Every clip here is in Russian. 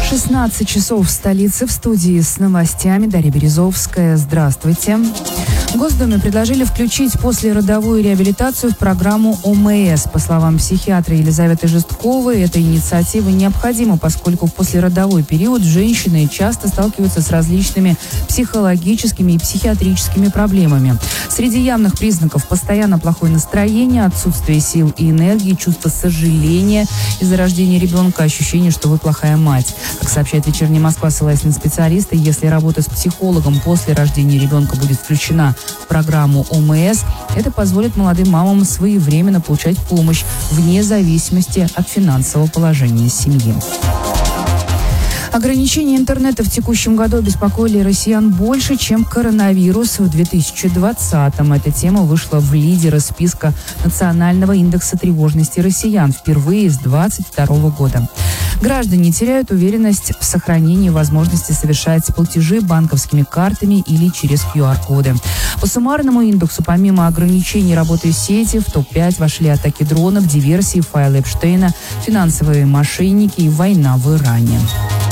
16 часов в столице. В студии с новостями Дарья Березовская. Здравствуйте. В Госдуме предложили включить послеродовую реабилитацию в программу ОМС. По словам психиатра Елизаветы Жестковой, эта инициатива необходима, поскольку в послеродовой период женщины часто сталкиваются с различными психологическими и психиатрическими проблемами. Среди явных признаков постоянно плохое настроение, отсутствие сил и энергии, чувство сожаления из-за рождения ребенка, ощущение, что вы плохая мать. Как сообщает «Вечерняя Москва», ссылаясь на специалиста, если работа с психологом после рождения ребенка будет включена в программу ОМС, это позволит молодым мамам своевременно получать помощь вне зависимости от финансового положения семьи. Ограничения интернета в текущем году беспокоили россиян больше, чем коронавирус в 2020-м. Эта тема вышла в лидеры списка Национального индекса тревожности россиян впервые с 2022 года. Граждане теряют уверенность в сохранении возможности совершать платежи банковскими картами или через QR-коды. По суммарному индексу, помимо ограничений работы сети, в топ-5 вошли атаки дронов, диверсии, файлы Эпштейна, финансовые мошенники и война в Иране.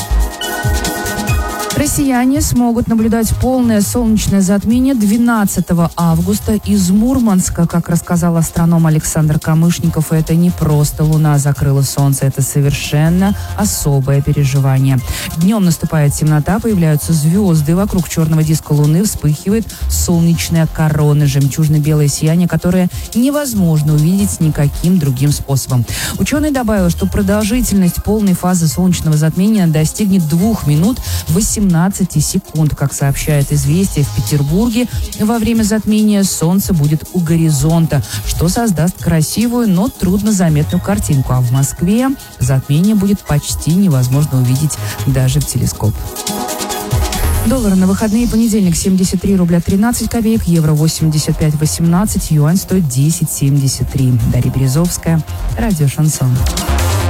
Россияне смогут наблюдать полное солнечное затмение 12 августа из Мурманска. Как рассказал астроном Александр Камышников, это не просто луна закрыла солнце, это совершенно особое переживание. Днем наступает темнота, появляются звезды, вокруг черного диска луны вспыхивает солнечная корона, жемчужно-белое сияние, которое невозможно увидеть никаким другим способом. Ученый добавил, что продолжительность полной фазы солнечного затмения достигнет 2 минут 18 секунд. Как сообщает «Известия», в Петербурге во время затмения солнце будет у горизонта, что создаст красивую, но труднозаметную картинку. А в Москве затмение будет почти невозможно увидеть даже в телескоп. Доллар на выходные: понедельник 73 рубля 13 копеек, евро 85,18, юань стоит 10,73. Дарья Березовская, радио «Шансон».